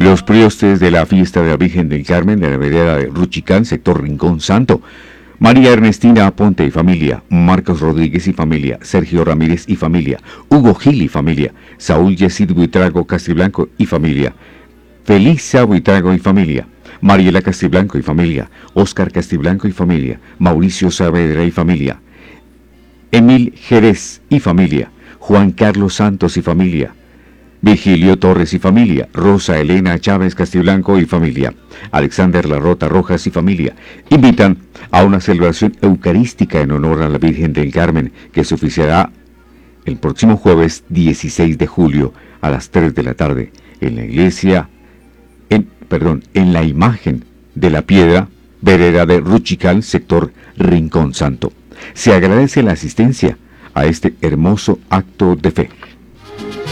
Los priostes de la fiesta de la Virgen del Carmen de la vereda de Ruchicán, sector Rincón Santo. María Ernestina Aponte y familia, Marcos Rodríguez y familia, Sergio Ramírez y familia, Hugo Gil y familia, Saúl Yesid Buitrago Castiblanco y familia, Felisa Buitrago y familia, Mariela Castiblanco y familia, Óscar Castiblanco y familia, Mauricio Saavedra y familia, Emil Jerez y familia, Juan Carlos Santos y familia, Vigilio Torres y familia, Rosa Elena Chávez Castiblanco y familia, Alexander Larrota Rojas y familia, invitan a una celebración eucarística en honor a la Virgen del Carmen, que se oficiará el próximo jueves 16 de julio a las 3 de la tarde en la iglesia, en la imagen de la piedra, vereda de Ruchicán, sector Rincón Santo. Se agradece la asistencia a este hermoso acto de fe.